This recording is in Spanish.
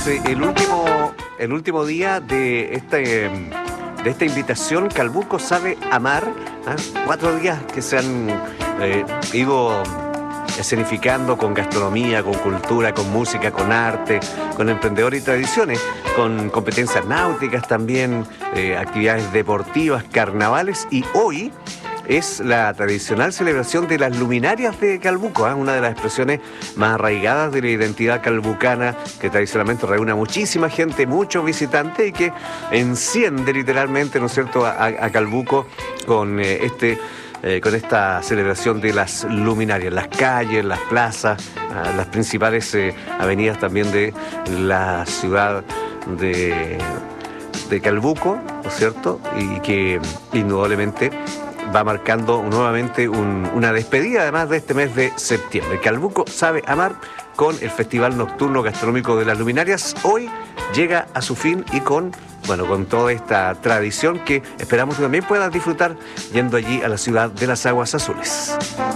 el último día de esta invitación Calbuco Sabe Amar. 4 días que se han ido escenificando con gastronomía, con cultura, con música, con arte, con emprendedores y tradiciones, con competencias náuticas también, actividades deportivas, carnavales, y hoy es la tradicional celebración de las luminarias de Calbuco, una de las expresiones más arraigadas de la identidad calbucana, que tradicionalmente reúne a muchísima gente, muchos visitantes, y que enciende literalmente, ¿no es cierto?, a Calbuco con esta celebración de las luminarias, las calles, las plazas, las principales avenidas también de la ciudad de Calbuco, ¿no es cierto?, y que indudablemente va marcando nuevamente una despedida, además de este mes de septiembre. Calbuco Sabe Amar, con el Festival Nocturno Gastronómico de las Luminarias, hoy llega a su fin, y con toda esta tradición que esperamos que también puedas disfrutar yendo allí a la ciudad de las Aguas Azules.